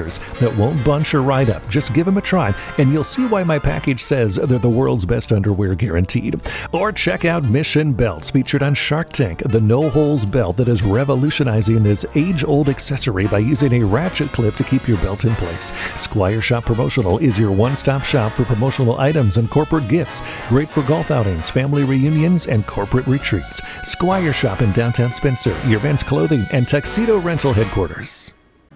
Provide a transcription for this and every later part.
colors that won't bunch or ride up. Just give them a try, and you'll see why my package says they're the world's best underwear guaranteed. Or check out Mission Belts, featured on Shark Tank, the no-holes belt that is revolutionizing this age-old accessory by using a ratchet clip to keep your belt in place. Squire Shop Promotional is your one-stop shop for promotional items and corporate gifts. Great for golf outings, family reunions, and corporate retreats. Squire Shop in downtown Spencer, your men's clothing and tuxedo rental headquarters.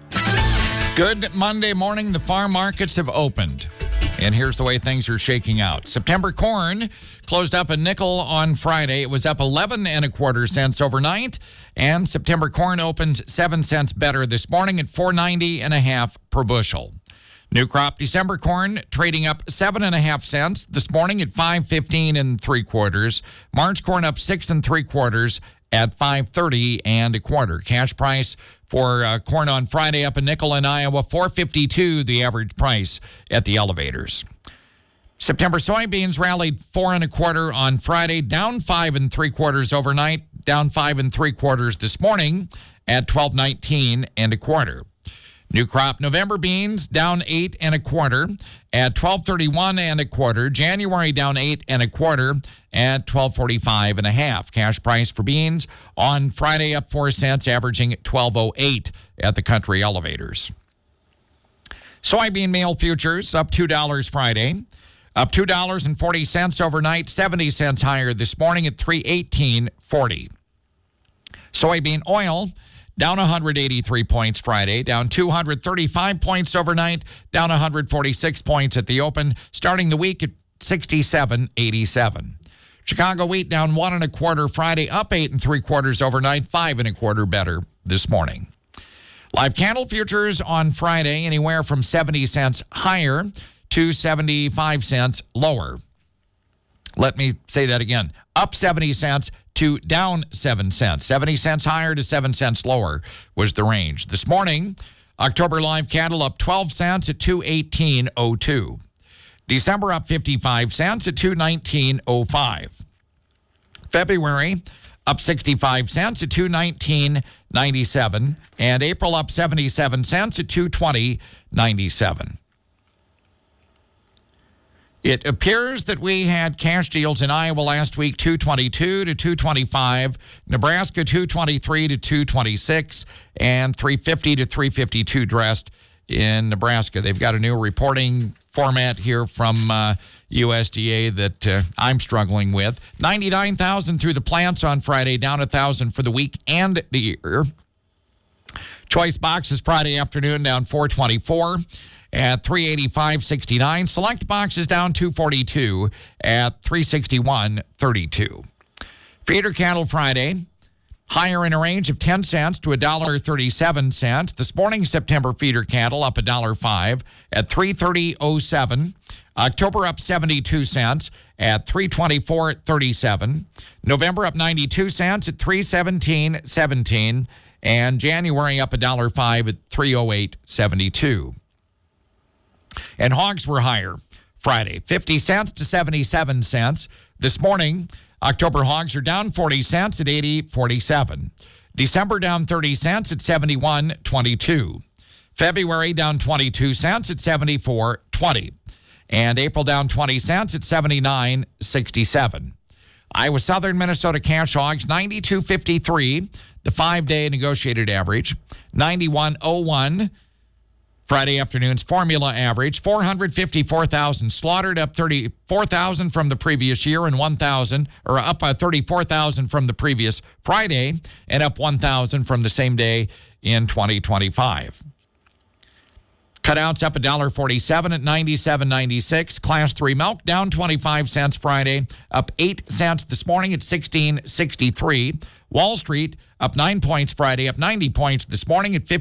Good Monday morning. The farm markets have opened. And here's the way things are shaking out. September corn closed up a nickel on Friday. It was up 11 1/4 cents overnight. And September corn opens 7 cents better this morning at $4.90 1/2 per bushel. New crop December corn trading up 7 1/2 cents this morning at $5.15 3/4. March corn up 6 3/4 at $5.30 1/4. Cash price for corn on Friday up a nickel in Iowa, $4.52 the average price at the elevators. September soybeans rallied 4 1/4 on Friday, down 5 3/4 overnight, down 5 3/4 this morning at $12.19 1/4. New crop November beans down 8 1/4 at $12.31 1/4. January down 8 1/4 at $12.45 1/2. Cash price for beans on Friday up 4 cents, averaging $12.08 at the country elevators. Soybean meal futures up $2 Friday, up $2.40 overnight, 70 cents higher this morning at $3.1840. Soybean oil down 183 points Friday, down 235 points overnight, down 146 points at the open, starting the week at 67.87. Chicago wheat down 1 1/4 Friday, up 8 3/4 overnight, 5 1/4 better this morning. Live cattle futures on Friday, anywhere from 70 cents higher to 75 cents lower. Let me say that again. Up 70 cents to down 7 cents. 70 cents higher to 7 cents lower was the range. This morning, October live cattle up 12 cents at $218.02. December up 55 cents at $219.05. February up 65 cents at $219.97. And April up 77 cents at $220.97. It appears that we had cash deals in Iowa last week, $222 to $225, Nebraska $223 to $226, and $350 to $352 dressed in Nebraska. They've got a new reporting format here from USDA that I'm struggling with. 99,000 through the plants on Friday, down 1,000 for the week and the year. Choice boxes Friday afternoon down 424. At 385.69. Select boxes down 242 at 361.32. Feeder cattle Friday, higher in a range of 10 cents to $1.37. This morning, September feeder cattle up $1.05 at 330.07. October up 72 cents at 324.37. November up 92 cents at 317.17. And January up $1.05 at 308.72. And hogs were higher Friday, 50 cents to 77 cents. This morning, October hogs are down 40 cents at 80.47. December down 30 cents at 71.22. February down 22 cents at 74.20. And April down 20 cents at 79.67. Iowa Southern Minnesota cash hogs 92.53, the 5-day negotiated average, 91.01. Friday afternoon's formula average, 454,000 slaughtered, up 34,000 from the previous year and 1,000, or up 34,000 from the previous Friday and up 1,000 from the same day in 2025. Cutouts up $1.47 at 97.96. Class 3 milk down 25 cents Friday, up 8 cents this morning at 16.63. Wall Street up 9 points Friday, up 90 points this morning at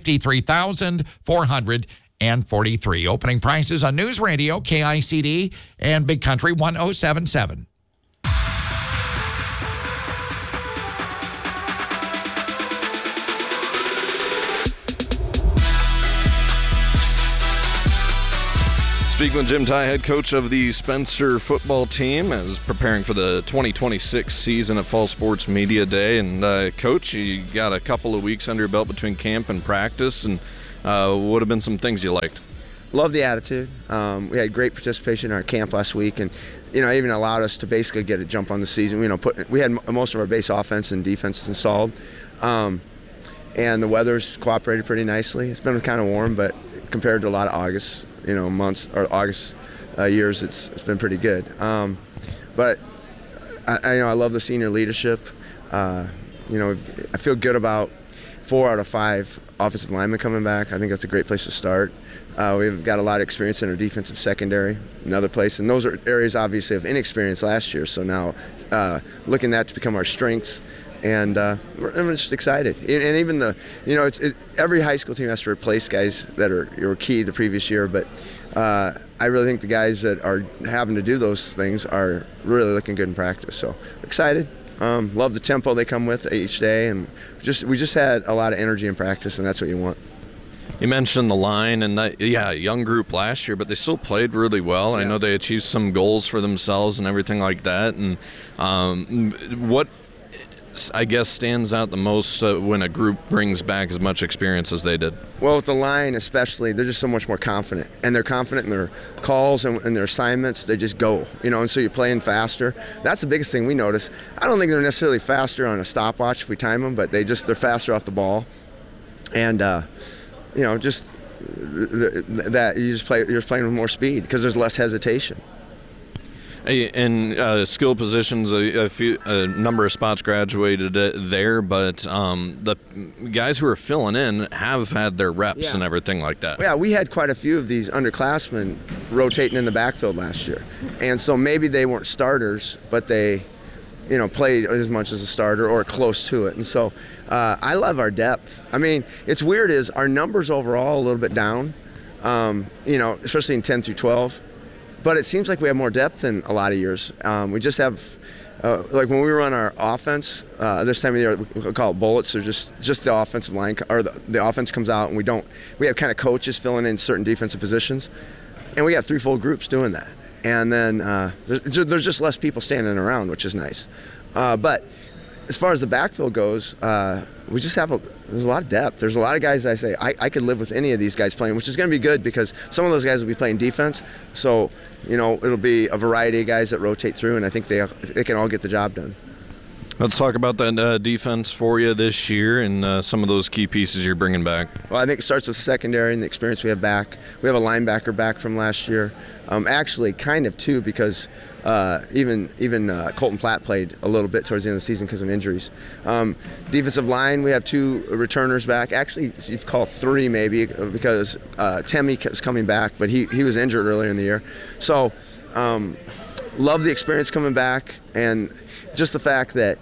53,443. Opening prices on News Radio, KICD, and Big Country 107.7. Speaking with Jim Ty, head coach of the Spencer football team, as preparing for the 2026 season at Fall Sports Media Day. And Coach, you got a couple of weeks under your belt between camp and practice, and What have been some things you liked? Love the attitude. We had great participation in our camp last week, and it even allowed us to basically get a jump on the season. We had most of our base offense and defense installed, and the weather's cooperated pretty nicely. It's been kind of warm, but compared to a lot of August, months or August years, it's been pretty good. But I love the senior leadership. I feel good about 4 out of 5 offensive linemen coming back. I think that's a great place to start. We've got a lot of experience in our defensive secondary, another place, and those are areas obviously of inexperience last year. So now looking at that to become our strengths, and I'm just excited. And even every high school team has to replace guys that were key the previous year, but I really think the guys that are having to do those things are really looking good in practice. So excited. Love the tempo they come with each day, and we just had a lot of energy in practice, and that's what you want. You mentioned the line, and young group last year, but they still played really well. Yeah. I know they achieved some goals for themselves and everything like that. And what I guess stands out the most when a group brings back as much experience as they did? Well, with the line especially, they're just so much more confident, and they're confident in their calls and their assignments. They just go, and so you're playing faster. That's the biggest thing we notice. I don't think they're necessarily faster on a stopwatch if we time them, but they're faster off the ball, and just that you're just playing with more speed because there's less hesitation. In skill positions, a number of spots graduated there, but the guys who are filling in have had their reps and everything like that. Yeah, we had quite a few of these underclassmen rotating in the backfield last year, and so maybe they weren't starters, but they played as much as a starter or close to it. And so I love our depth. I mean, it's weird is our numbers overall a little bit down, especially in 10 through 12. But it seems like we have more depth than a lot of years. We just have, like when we run our offense, this time of year we call it bullets. They're just the offensive line, or the offense comes out, and we have kind of coaches filling in certain defensive positions. And we got 3 full groups doing that. And then there's just less people standing around, which is nice. But as far as the backfield goes, we just there's a lot of depth. There's a lot of guys I say, I could live with any of these guys playing, which is going to be good because some of those guys will be playing defense. So, it'll be a variety of guys that rotate through, and I think they can all get the job done. Let's talk about that defense for you this year and some of those key pieces you're bringing back. Well, I think it starts with the secondary and the experience we have back. We have a linebacker back from last year. Actually, kind of too, because even Colton Platt played a little bit towards the end of the season because of injuries. Defensive line, we have 2 returners back. Actually, you've called 3 maybe because Temmie is coming back, but he was injured earlier in the year. So love the experience coming back, and just the fact that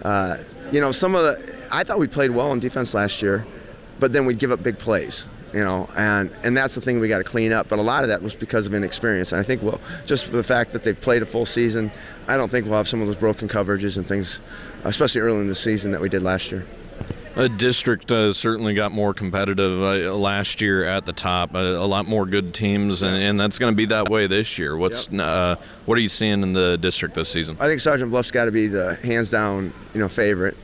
I thought we played well on defense last year, but then we'd give up big plays. And that's the thing we got to clean up. But a lot of that was because of inexperience. And I think just the fact that they've played a full season, I don't think we'll have some of those broken coverages and things, especially early in the season, that we did last year. The district certainly got more competitive last year at the top. A lot more good teams, and that's going to be that way this year. What are you seeing in the district this season? I think Sergeant Bluff's got to be the hands-down, favorite.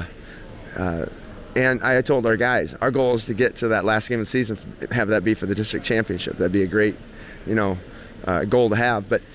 And I told our guys, our goal is to get to that last game of the season, have that be for the district championship. That'd be a great, goal to have. But,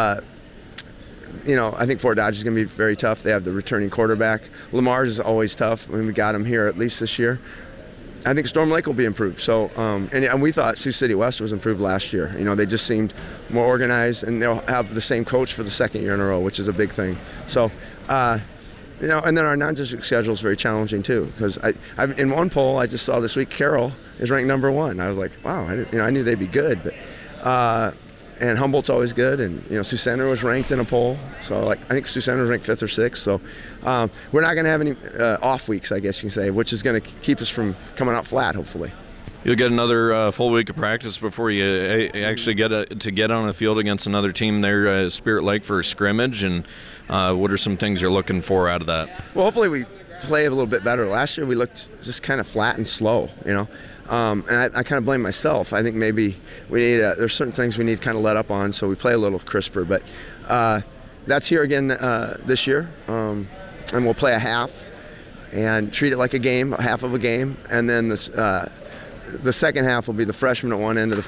I think Fort Dodge is going to be very tough. They have the returning quarterback. Lamar's is always tough. I mean, we got him here at least this year. I think Storm Lake will be improved. So, and we thought Sioux City West was improved last year. They just seemed more organized, and they'll have the same coach for the 2nd year in a row, which is a big thing. So, and then our non-district schedule is very challenging too, because in one poll I just saw this week Carroll is ranked number 1. I was like, wow, I knew they'd be good, but and Humboldt's always good, and Sioux Center was ranked in a poll, so I think Sioux Center was ranked 5th or 6th. So we're not going to have any off weeks, I guess you can say, which is going to keep us from coming out flat, hopefully. You'll get another full week of practice before you actually get on the field against another team there, Spirit Lake, for a scrimmage. And what are some things you're looking for out of that? Well, hopefully we play a little bit better. Last year we looked just kind of flat and slow, and I kind of blame myself. I think maybe we need there's certain things we need to kind of let up on, so we play a little crisper. But that's here again this year, and we'll play a half and treat it like a game, a half of a game, and then this. the second half will be the freshmen at one end of the